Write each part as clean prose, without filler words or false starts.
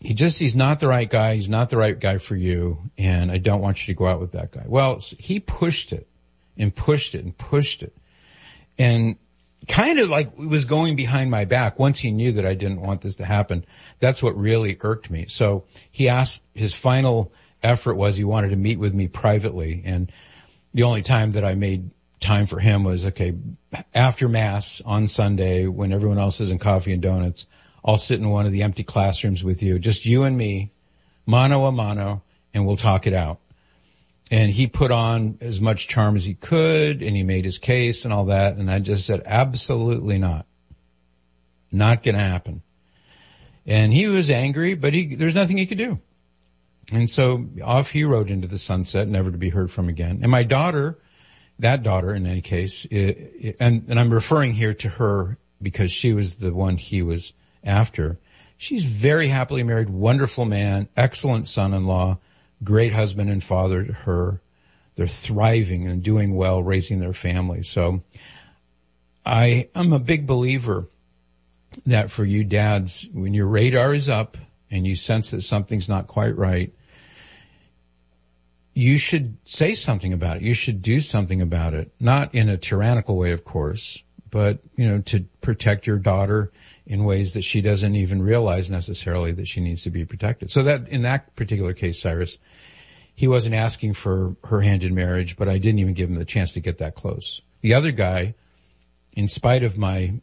he's not the right guy. He's not the right guy for you. And I don't want you to go out with that guy. Well, he pushed it and pushed it and pushed it. And kind of like was going behind my back once he knew that I didn't want this to happen. That's what really irked me. So he asked, his final effort was he wanted to meet with me privately. And the only time that I made time for him was, okay, after Mass on Sunday when everyone else is in coffee and donuts, I'll sit in one of the empty classrooms with you, just you and me, mano a mano, and we'll talk it out. And he put on as much charm as he could, and he made his case and all that, and I just said, absolutely not. Not gonna happen. And he was angry, but there's nothing he could do. And so off he rode into the sunset, never to be heard from again. And my daughter, that daughter in any case, and I'm referring here to her because she was the one he was after. She's very happily married, wonderful man, excellent son-in-law, great husband and father to her. They're thriving and doing well, raising their family. So I am a big believer that for you dads, when your radar is up and you sense that something's not quite right, you should say something about it. You should do something about it. Not in a tyrannical way, of course, but, to protect your daughter in ways that she doesn't even realize necessarily that she needs to be protected. So that, in that particular case, Cyrus, he wasn't asking for her hand in marriage, but I didn't even give him the chance to get that close. The other guy, in spite of my,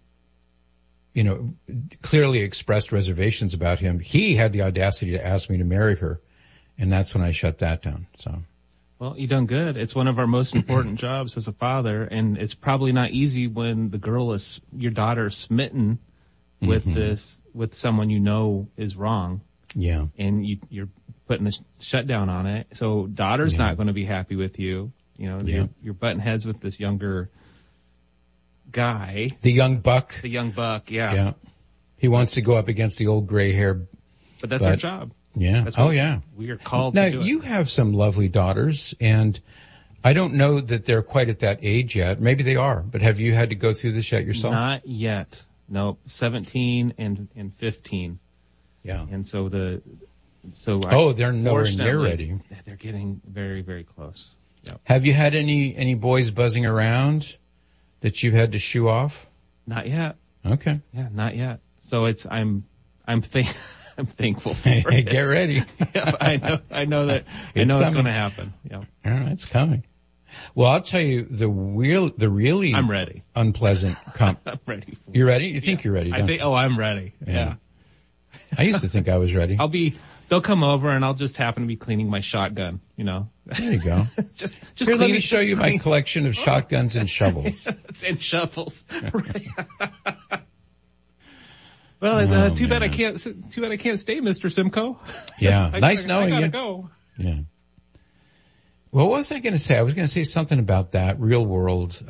clearly expressed reservations about him, he had the audacity to ask me to marry her. And that's when I shut that down. So. Well, you done good. It's one of our most important jobs as a father, and it's probably not easy when your daughter is smitten with with someone is wrong. Yeah. And you're putting a shutdown on it. So daughter's not going to be happy with you. You're butting heads with this younger guy. The young buck. Yeah. Yeah. He wants to go up against the old gray hair. But that's our job. Yeah. That's we are called to do it. Now, you have some lovely daughters, and I don't know that they're quite at that age yet. Maybe they are, but have you had to go through this yet yourself? Not yet. No, 17 and 15. Yeah. And they're nowhere near ready. They're getting very, very close. Yep. Have you had any boys buzzing around that you've had to shoo off? Not yet. Okay. Yeah, not yet. So I'm thankful for it. Get ready. Yeah, I know it's going to happen. Yeah. All right, it's coming. Well, I'll tell you the really I'm ready. Unpleasant I'm ready. You're ready? You think you're ready? I'm ready. Yeah. I used to think I was ready. They'll come over and I'll just happen to be cleaning my shotgun, There you go. just Here, let me show you my collection of shotguns and shovels. And shovels. Right. Well, too bad I can't stay, Mr. Simcoe. Yeah. Nice knowing you. I gotta go. Yeah. Well, what was I going to say? I was going to say something about that real world.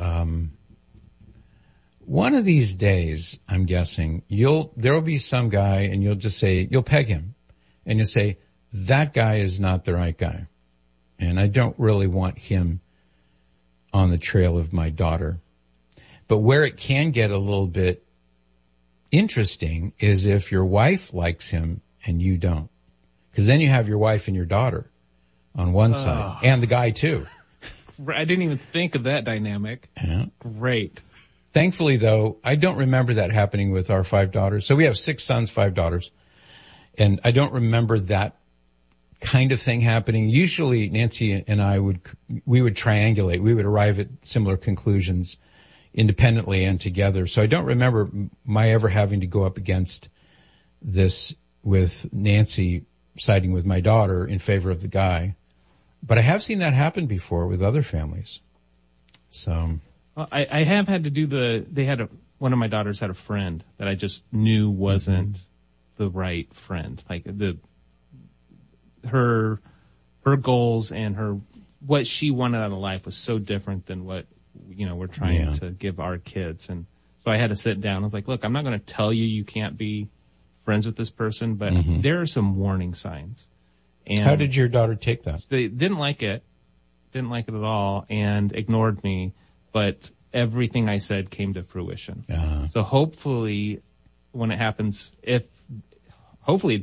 One of these days, I'm guessing there will be some guy and you'll peg him and you'll say, that guy is not the right guy. And I don't really want him on the trail of my daughter. But where it can get a little bit interesting is if your wife likes him and you don't. Because then you have your wife and your daughter on one side, and the guy too. I didn't even think of that dynamic. Yeah. Great. Thankfully, though, I don't remember that happening with our 5 daughters. So we have 6 sons, 5 daughters. And I don't remember that kind of thing happening. Usually, Nancy and I would triangulate. We would arrive at similar conclusions independently and together. So I don't remember my ever having to go up against this with Nancy siding with my daughter in favor of the guy. But I have seen that happen before with other families. So. Well, I have had to do one of my daughters had a friend that I just knew wasn't the right friend. Like her goals and what she wanted out of life was so different than what, we're trying to give our kids. And so I had to sit down. I was like, look, I'm not going to tell you can't be friends with this person, but there are some warning signs. And how did your daughter take that? They didn't like it at all, and ignored me. But everything I said came to fruition. So hopefully when it happens, hopefully